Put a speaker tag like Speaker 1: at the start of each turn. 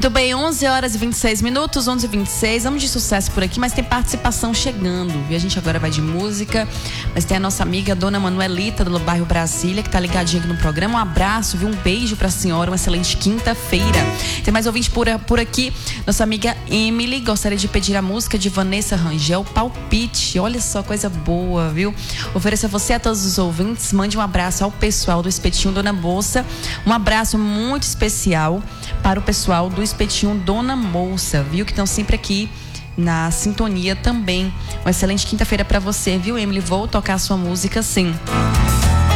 Speaker 1: Muito bem, 11 horas e 26 minutos, 11h26. Vamos de sucesso por aqui, mas tem participação chegando. E a gente agora vai de música, mas tem a nossa amiga Dona Manuelita do bairro Brasília, que tá ligadinha aqui no programa. Um abraço, viu? Um beijo pra senhora, uma excelente quinta-feira. Tem mais ouvinte por aqui. Nossa amiga Emily gostaria de pedir a música de Vanessa Rangel, Palpite. Olha só, coisa boa, viu? Ofereço a você, a todos os ouvintes. Mande um abraço ao pessoal do Espetinho Dona Moça. Um abraço muito especial para o pessoal do Espetinho Dona Moça, viu? Que estão sempre aqui na sintonia também. Uma excelente quinta-feira para você, viu, Emily? Vou tocar a sua música sim.